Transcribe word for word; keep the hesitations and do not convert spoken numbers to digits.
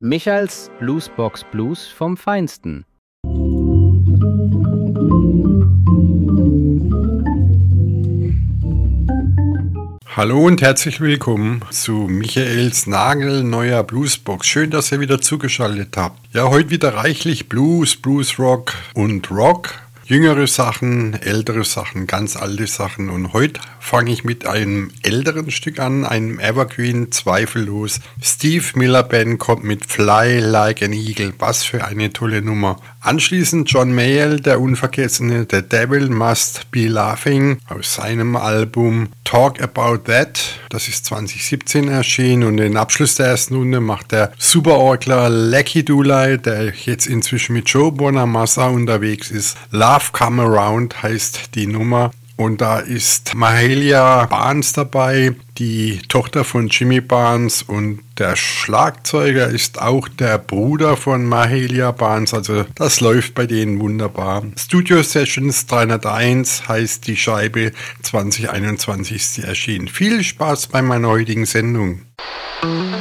Michaels Bluesbox Blues vom Feinsten. Hallo und herzlich willkommen zu Michaels nagelneuer Bluesbox. Schön, dass ihr wieder zugeschaltet habt. Ja, heute wieder reichlich Blues, Bluesrock und Rock. Jüngere Sachen, ältere Sachen, ganz alte Sachen. Und heute fange ich mit einem älteren Stück an, einem Evergreen, zweifellos. Steve Miller Band kommt mit Fly Like an Eagle. Was für eine tolle Nummer. Anschließend John Mayall, der unvergessene The Devil Must Be Laughing aus seinem Album Talk About That. Das ist zwanzig siebzehn erschienen und den Abschluss der ersten Runde macht der Superorgler Lucky Dooley, der jetzt inzwischen mit Joe Bonamassa unterwegs ist. Love Come Around heißt die Nummer. Und da ist Mahalia Barnes dabei, die Tochter von Jimmy Barnes, und der Schlagzeuger ist auch der Bruder von Mahalia Barnes, also das läuft bei denen wunderbar. Studio Sessions dreihunderteins heißt die Scheibe, zwanzig einundzwanzig ist sie erschienen. Viel Spaß bei meiner heutigen Sendung.